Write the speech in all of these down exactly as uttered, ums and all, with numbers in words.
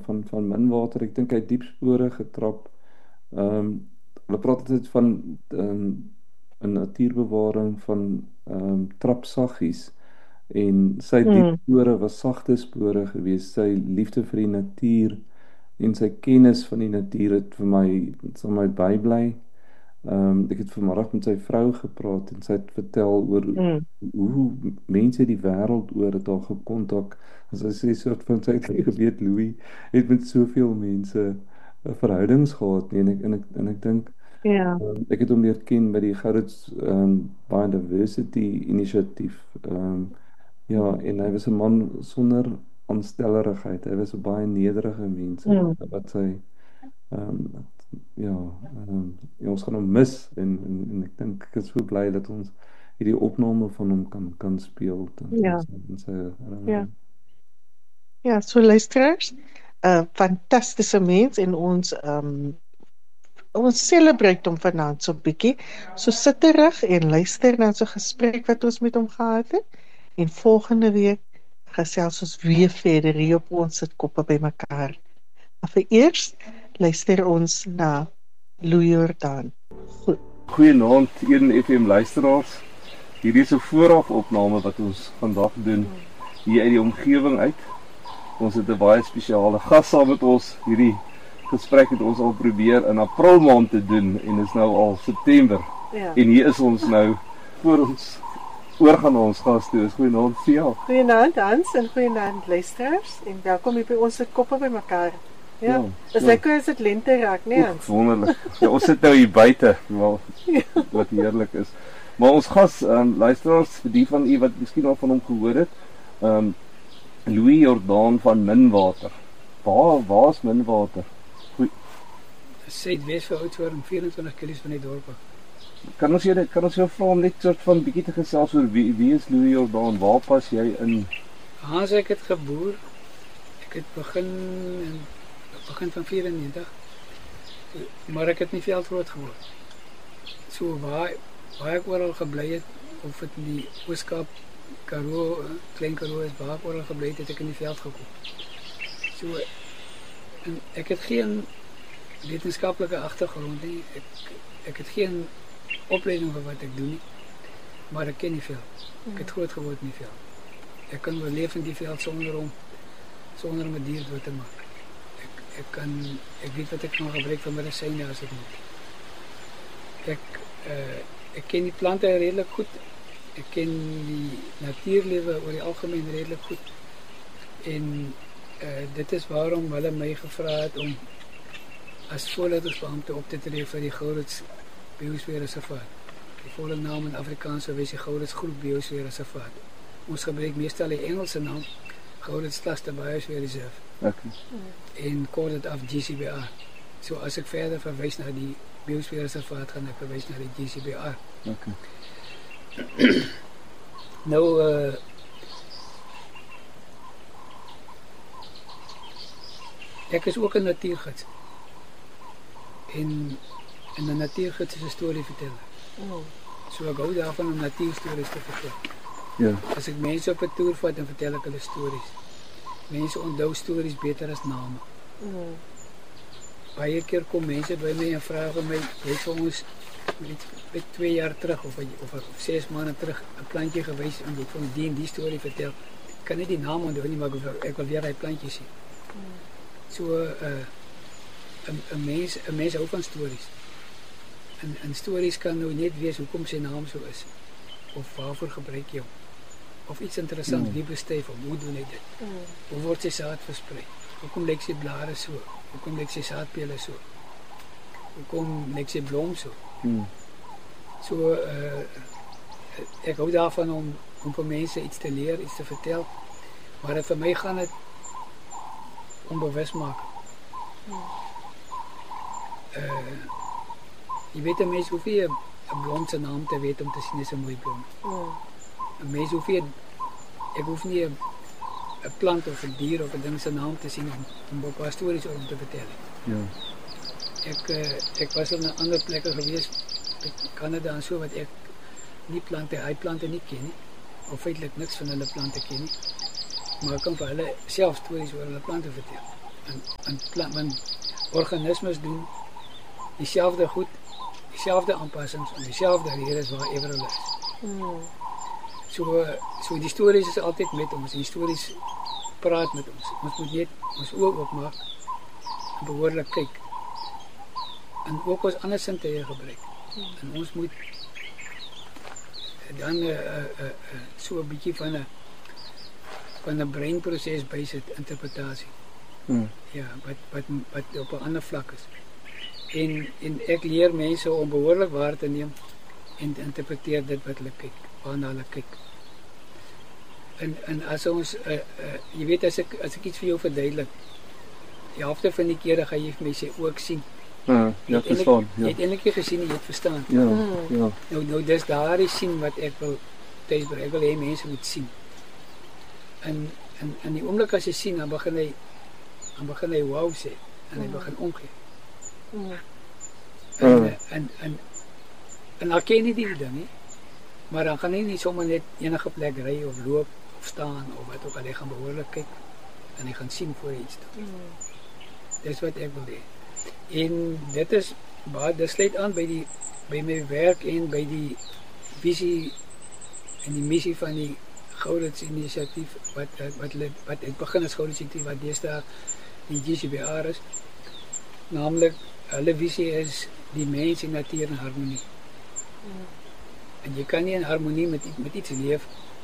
van, van minwater. Ek dink hy het diep spore getrap. Um, hulle praat altyd van um, 'n natuurbewaring van um, trapsaggies. En sy diep Mm. spore was sagte spore geweest. Sy liefde vir die natuur en sy kennis van die natuur het vir my, het vir my bybly. Um, ek het vanmiddag met sy vrou gepraat en sy het vertel oor Mm. hoe mense die wêreld oor het haar gekontak. As sy sê soort van sy het nie geweet Louis het met soveel mense 'n verhoudings gehad nie en ek en ek en ek dink Ja. um, ek het hom leer ken by die Gourits um, Biodiversity inisiatief. Um, ja, en hy was 'n man sonder aanstellerigheid. Hy was 'n baie nederige mens Mm. wat sy um, ja, um, ja, ons gaan hom mis en, en, en ek dink ek is so bly dat ons hierdie opname van hom kan kan speel in, Ja. in sy herinnering. Ja. Ja, so luisteraars, 'n uh, fantastiese mens en ons um, ons celebrate hom vanaand so 'n bietjie. So sit terug en luister na so 'n gesprek wat ons met hom gehad het. En volgende week gesels ons weer verder hier op ons sit koppe bymekaar. Maar vir eers luister ons na Louis Jordaan. Goed. Goeienaand een F M luisteraars. Hierdie is 'n voorafopname wat ons vandag doen hier uit die omgewing uit. Ons het 'n baie spesiale gas saam met ons. Hierdie gesprek het ons al probeer in April maand te doen en is nou al September. Ja. En hier is ons nou voor ons oorgaan na ons gas toe. Is goeienaand Sia. Goeienaand Hans en goeienaand luisteraars en welkom hier by ons sit koppe bymekaar. Ja, Ja, dis ja. lekker as dit lente raak, né Hans? Wonderlik. Ja, ons sit nou hier buite, wel, wat heerlik is. Maar ons gas, um, luisteraars, vir die van u wat miskien al van hom gehoor het, um, Louis Jordaan van Minwater. Waar, waar is Minwater? Suidwes vir Oudtshoorn, vyf en twintig kilometers van die dorp af. Kan ons jy kan ons jou vra om net soort van bietjie te gesels oor wie wie is Louis Jordaan? Waar pas jy in? Hans ek het geboor. Ek het begin in begin van vyfennegentig. Maar ek het nie veld groot geword. So waar waar ek oral gebly het of dit in die Ooskaap, Karoo, Klein Karoo is waar ek oral gebly het, het ek in die veld gekom. So en ek het geen wetenskaplike agtergrond nie. Ek ek het geen opleiding vir wat ek doen nie. Maar ek ken die veld. Ek het groot geword in die veld. Ek kan oorleef in die veld sonder om sonder om 'n dier dood te maak. Ek ek kan ek weet wat ek kan gebruik vir medisyne as ek moet. Ek uh, ek ken die plante redelik goed. Ek ken die natuurlewe oor die algemeen redelik goed. En uh, dit is waarom hulle my gevra het om as voorligtingsbeampte op te tree vir die Gourits Biosfeerreservaat. Die volle naam in Afrikaans sou wees die Gourits Groep Biosfeerreservaat. Ons gebruik meestal die Engelse naam Gourits Cluster Biosphere Reserve. Okay. En kort dit af G C B R. So as ek verder verwys na die Biosfeerreservaat gaan ek verwys na die G C B R. Okay. Nou uh, ek is ook 'n natuurgids. En en 'n natuurgids is 'n storie verteller. Oh. So ek hou daarvan om natuurstories te vertel. Ja. As ek mense op 'n toer vat, dan vertel ek hulle stories. Mense onthou stories beter as name. Mm. Baie keer kom mense by my en vra vir my, jy het vir ons met, met twee jaar terug of, of, of ses maande terug 'n plantjie gewys en jy het vir ons die en die storie vertel. Ek kan nie die naam onthou nie, maar ek wil, ek wil weer daai plantjie sien. Mm. So 'n uh, 'n 'n mens 'n mens hou van stories. En en stories kan nou net wees hoekom sy naam so is of waarvoor gebruik jy hom. Of iets interessant, Mm. wie bestuif hom, hoe doen hy dit? Mm. Hoe word sy saad versprei? Hoekom lyk sy blare so? Hoekom lyk sy saadpele so? Hoekom lyk sy blom so? Hmm. So uh, ek hou daarvan om om vir mense iets te leer, iets te vertel. Maar dit vir my gaan dit om bewus maak. Uh, jy weet 'n mens hoef nie 'n blom se naam te weet om te sien dis 'n mooi blom. Mm. 'n Mens hoef nie ek hoef nie 'n 'n plant of 'n dier of 'n ding se naam te sien om om 'n paar stories oor hom te vertel. Ja. Ek uh, ek was op 'n ander plekke gewees in Kanada en so wat ek nie plante, hy plante nie ken nie. Of feitelik niks van hulle plante ken nie. Maar ek kan vir hulle self stories oor hulle plante vertel. en, en, pla- en organismes doen dieselfde goed, dieselfde aanpassings en dieselfde redes waar ever hulle is. Mm. So, so die stories is altyd met ons, die stories praat met ons. Ons moet net ons oë oopmaak en behoorlik kyk. En ook ons ander sintuie gebruik. En ons moet dan uh, uh, uh, so 'n bietjie van 'n van 'n breinproses bysit, interpretasie. Hmm. Ja, wat wat wat op 'n ander vlak is. En en ek leer mense om behoorlik waar te neem en te interpreteer dit wat hulle kyk, waarna hulle kyk. En en as ons uh, uh, jy weet as ek as ek iets vir jou verduidelik, die helfte van die kere gaan jy vir my sê ook sien. Ja, ja, verstaan. Jy Ja. het eintlik nie gesien nie, jy het verstaan. Ja, Mm. ja. Nou nou dis daardie sien wat ek wil tuisbring. Ek wil hê mense moet sien. En en in die oomblik as jy sien, dan begin hy dan begin hy wow sê en hy Mm. begin omgee. Mm. En, Mm. en en en en dan ken jy die ding nie. Maar dan gaan hy nie sommer net enige plek ry of loop of staan of wat ook al, hy gaan behoorlik kyk en hy gaan sien voor iets doen. Mm. Dis wat ek wil hê. En dit is baie dit sluit aan by die by my werk en by die visie en die missie van die Goudits inisiatief wat wat wat, wat het begin as Goudits inisiatief wat deesdae die G C B R is. Naamlik hulle visie is die mens en natuur in harmonie. Mm. En jy kan nie in harmonie met met iets leef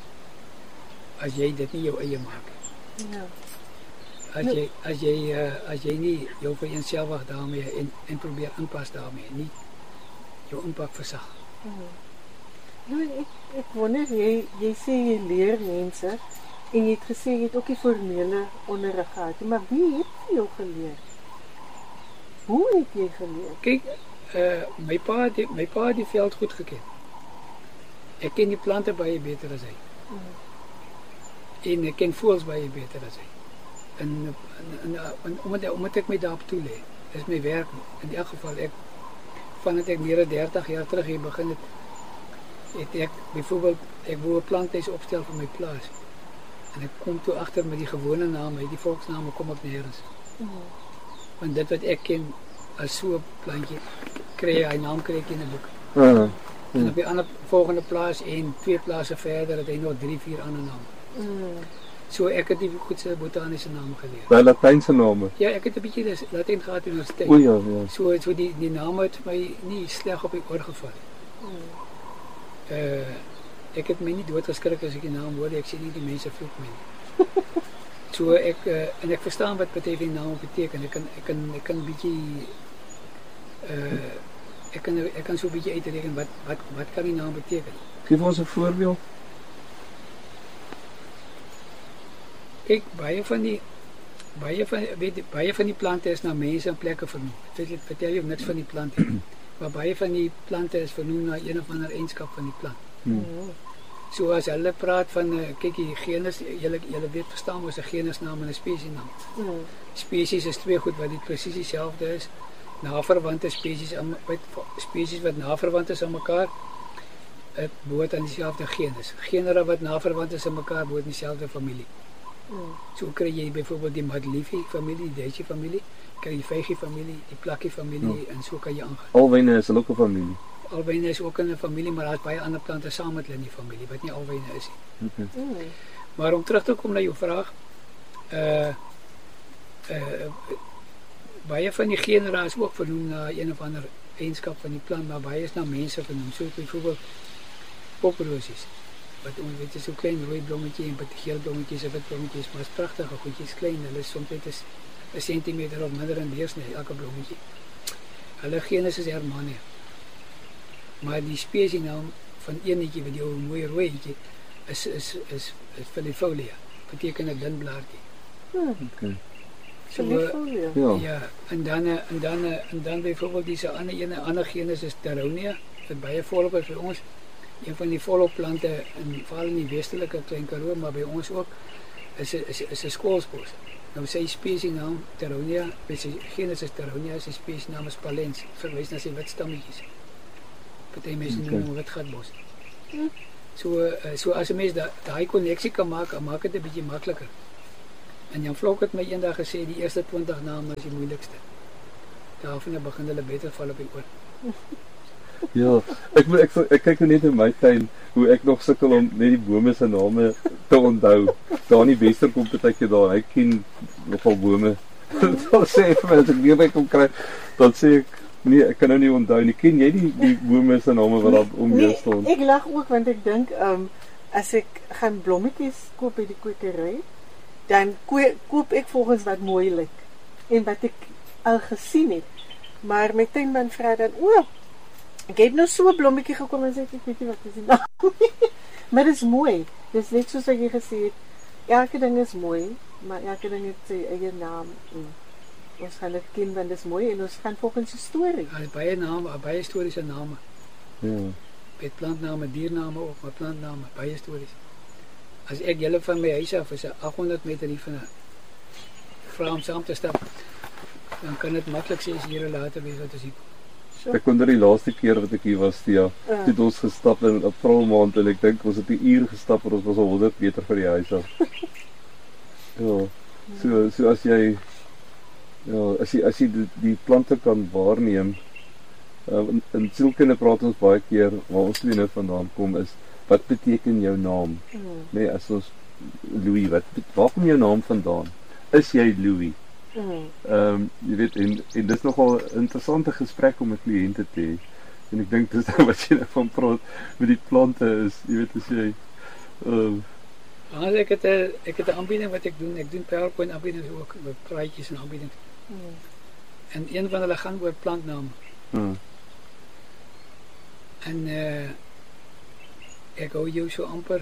as jy dit nie jou eie maak nie. Ja. As jy as jy uh, as jy nie jou vereenselwig daarmee en en probeer inpas daarmee, nie jou impak versag. Mm. Nou, ek ek wonder jy jy sê jy leer mense en jy het gesê jy het ook die formele onderrig gehad, maar wie het vir jou geleer? Hoe het jy geleer? Kyk, uh, my pa het my pa het die veld goed geken. Ek ken die plante baie beter as hy. Mm. En ek ken voëls baie beter as hy. En en, en, en omdat omdat ek my daarop toe lê, is my werk in elk geval ek vandat ek meer as dertig jaar terug hier begin het, het ek byvoorbeeld ek wou 'n planthuis opstel vir my plaas. En ek kom toe agter met die gewone name, die volksname kom ek nêrens. Mm. Want dit wat ek ken as so 'n plantjie, kry jy hy naam kry ek in 'n boek. Ja. En op die ander volgende plaas en twee plase verder het hy nog drie, vier ander name. Mm. So ek het die goedse botaniese name geleer. By Latynse name. Ja, ek het 'n bietjie dis Latyn gehad in universiteit. O ja, ja. So so die die name het my nie sleg op die oor geval. Mm. Uh ek het my nie doodgeskrik as ek die naam hoor, ek sê nie die mense vloek my nie. So ek uh, en ek verstaan wat baie die naam beteken. Ek kan ek kan ek kan bietjie uh ek kan ek kan so 'n bietjie uitreken wat wat wat kan die naam beteken. Geef ons 'n voorbeeld. Kyk, baie van die baie van weet baie van die plante is na mense en plekke vernoem. Dit dit vertel jou niks van die plant nie. Maar baie van die plante is vernoem na een of ander eienskap van die plant. Mm. So as hulle praat van uh, kyk die genus, julle julle weet verstaan mos 'n genusnaam en 'n spesiesnaam. Mm. Spesies is twee goed wat dit presies dieselfde is. Naverwante spesies aan wat spesies wat naverwant is aan mekaar, dit behoort aan dieselfde genus. Genera wat naverwant is aan mekaar behoort aan dieselfde familie. Mm. So kry jy byvoorbeeld die Madliefie familie, die Daisy familie, kry jy die Vygie familie, die Plakkie familie ja. En so kan jy aangaan. Alwyne is hulle ook 'n familie. Alwyne is ook in 'n familie, maar daar's baie ander plante saam met hulle in die familie wat nie alwyne is nie. Okay. Mm. Maar om terug te kom na jou vraag, uh uh baie van die genera is ook vernoem na een of ander eienskap van die plant, maar baie is na mense vernoem. So byvoorbeeld poprosies. Wat ons weet is so klein rooi blommetjie en baie geel blommetjies en wit blommetjies, maar is pragtige goedjies, klein. Hulle is soms net 'n sentimeter of minder in deursnee elke blommetjie. Hulle genus is Hermania. Maar die spesiesnaam van eenetjie wat jou mooi rooietjie is is is is Filifolia. Beteken 'n dun blaartjie. Mm. Okay. So Filifolia. Ja. ja, en dan en dan en dan byvoorbeeld dis 'n ander een ander genus is Terronia, wat baie volop is vir ons. Een van die volop plante in veral in die westelike Klein Karoo, maar by ons ook is is is 'n skoolspos. Nou sy spesiesnaam Terronia, sy genus is Terronia, sy spesiesnaam is Palens, verwys na sy wit stammetjies. Party mense noem hom wit gatbos. So uh, so as 'n mens daai koneksie kan maak, maak dit 'n bietjie makliker. En Jan Vlok het my eendag gesê die eerste twintig name is die moeilikste. Daarvan begin hulle beter val op die oor. Ja, ek ek ek, ek kyk net in my tuin hoe ek nog sukkel om net die bome se name te onthou. Daar in die Westerkom partytjie daar, hy ken nogal bome. Dan sê ek vir my as ek weer by kom kry, dan sê ek nee, ek kan nou nie onthou nie. Ken jy die die bome se name wat daar om jou staan? Nee, ek lag ook want ek dink um, as ek gaan blommetjies koop by die kwekery, dan ko- koop ek volgens wat mooi lyk en wat ek al gesien het. Maar my tuinman vra dan, o, ek het nou so 'n blommetjie gekom en sê ek weet nie wat is die naam nie. Maar dit is mooi. Dit is net soos wat jy gesê het, elke ding is mooi, maar elke ding het sy eie naam. En ons gaan dit ken want dit is mooi en ons gaan volgens die storie. Daar is baie name, baie historiese name. Ja. Met plantname, diername ook, maar plantname, baie stories. As ek julle van my huis af is 'n agthonderd meter hier van vra om saam te stap, dan kan dit maklik ses ure later wees wat ons hier kom. Ek kon die laaste keer wat ek hier was, ja, Ja. toe het ons gestap in April maand en ek dink ons het 'n uur gestap en ons was al honderd meter van die huis af. Ja. So so as jy ja, as jy as jy die, die plante kan waarneem, uh, in, in sielkunde praat ons baie keer waar ons twee nou vandaan kom is wat beteken jou naam? Mm. Nee, as ons Louis, wat waar kom jou naam vandaan? Is jy Louis? Mm. Ehm um, jy weet en en dis nogal 'n interessante gesprek om met kliënte te hê. En ek dink dis nou wat jy nou van praat met die plante is, jy weet as jy ehm As ek het 'n ek het 'n aanbieding wat ek doen, ek doen PowerPoint aanbiedings ook, met praatjies en aanbiedings. Mm. En een van hulle gaan oor plantname. uh, En uh ek hou jou so amper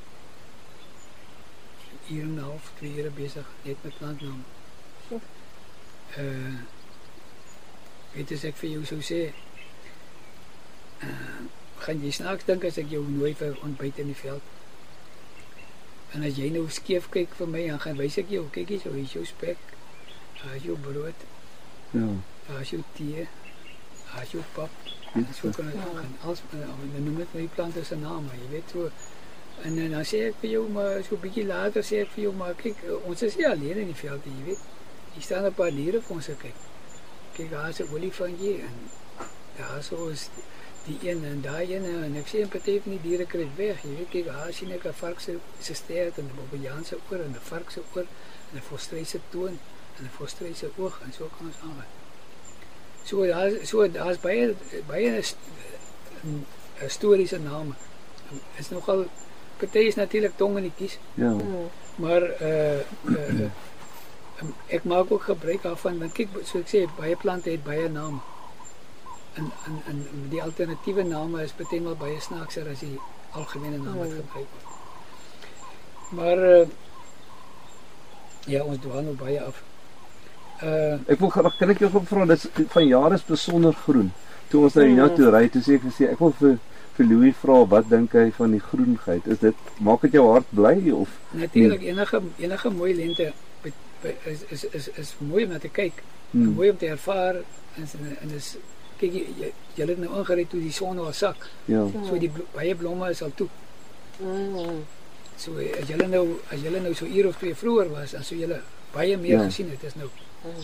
uur en 'n half, twee ure besig net met plantname. Sure. Uh weet as ek vir jou sou sê, uh gaan jy snaaks dink as ek jou nooi vir ontbyt in die veld. En as jy nou skeef kyk vir my, dan gaan wys ek jou, kyk hier, so hier is jou spek, daar is jou brood, ja, daar is jou tee, daar is jou pap. dit En so kan het gaan. Als, dan noem het my die plante se name, jy weet so. En, en dan sê ek vir jou, maar so 'n bietjie later sê ek vir jou, maar kyk, ons is nie alleen in die veld, jy weet. Hier staan 'n paar diere vir ons te kyk. Kyk, daar is 'n olifantjie en daar so is die een en daai een en ek sê 'n party van die diere kry weg, jy weet, kyk, daar sien ek 'n vark se se stert en 'n babiaan se oor en 'n vark se oor en 'n volstrei se toon en 'n volstrei se oog en so kan ons aangaan. So daar so daar's baie baie historiese name. Is nogal party is natuurlik tong in die kies, ja, Mm. maar uh, uh, uh ek maak ook gebruik daarvan want kyk so ek sê baie plante het baie name. En en en die alternatiewe name is baie maal baie snaakser as die algemene naam wat gebruik word. Maar uh, ja, ons dwaal nou baie af. Uh ek wil graag kan ek jou vra, dis van jare is besonder groen. Toe ons na die nou toe ry, toe sê ek gesê ek wil vir vir Louis vra wat dink hy van die groenheid? Is dit maak dit jou hart bly of natuurlik enige enige mooi lente be- be- is is is is mooi om na te kyk. Hmm. Mooi om te ervaar en en is kyk jy jy, jy het nou ingery toe die son al sak. ja, So die blo, baie blomme is al toe. Mm. So as jy nou as jy nou so uur of twee vroeër was, dan sou jy baie meer Ja. gesien het. Dis nou Mm.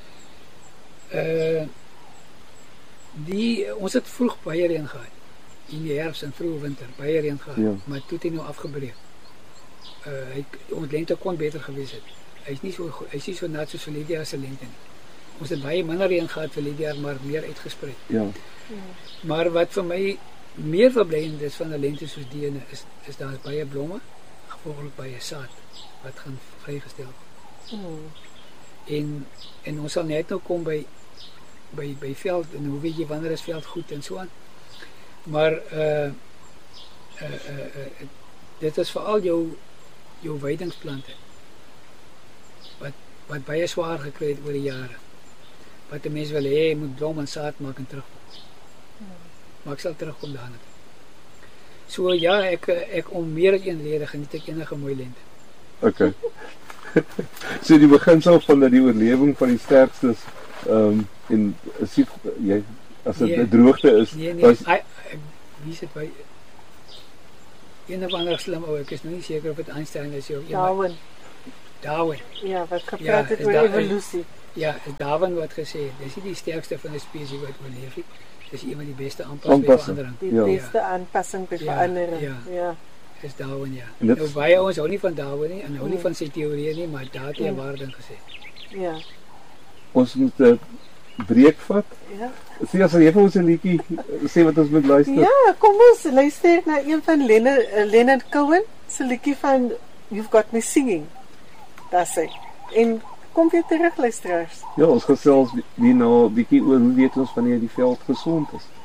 uh die ons het vroeg baie reën gehad. In die herfs en vroeë winter baie reën gehad, Ja. maar toe het hy nou afgebreek. Uh hy ons lente kon beter gewees het. Hy's nie so go- hy's nie so nat soos verlede jaar se lente nie. Ons het baie minder reën gehad verlede jaar, maar meer uitgesprei. ja, Maar wat vir my meer verblydend is van 'n lente soos die ene is is daar is baie blomme, gevolglik baie saad wat gaan vrygestel word. Mm. En en ons sal net nou kom by by by veld en hoe weet jy wanneer is veld goed en so aan. Maar uh uh uh, uh dit is veral jou jou weidingsplante wat wat baie swaar gekry het oor die jare. Wat 'n mens wil hê moet blom en saad maak en terugkom. Maar ek sal terugkom daarna. So ja, ek ek om meer as een rede geniet ek enige mooi lente. okay. So die beginsel van dat die oorlewing van die sterkstes ehm um, en as jy, jy as dit 'n Nee. droogte is, Nee, nee, was I, ek, wie is dit by een of ander slim ou, ek is nou nie seker of dit Einstein is of een, Darwin. Darwin. Ja, wat gepraat Ja, het is oor daar- evolusie. Ja, is Darwin wat gesê het, dis nie die sterkste van 'n spesies wat oorleef nie. Dis een van die beste aanpas by Aanpassing. verandering. Die Ja. beste aanpassing by Ja, verandering. ja. Ja. Is Darwin, ja. En dit- Nou baie ons hou nie van Darwin nie en hou nie Mm. van sy teorieë nie, maar daar het hy 'n Mm. waarde in gesê. Ja. Ons moet 'n breek vat. Ja. Sê as jy vir ons 'n liedjie sê wat ons moet luister. Ja, kom ons luister na een van Leonard, uh, Leonard Cohen se liedjie van You've Got Me Singing. Dis hy. En kom weer terug luisteraars. Ja, ons gesels hier nou 'n bietjie oor hoe weet ons wanneer die veld gesond is.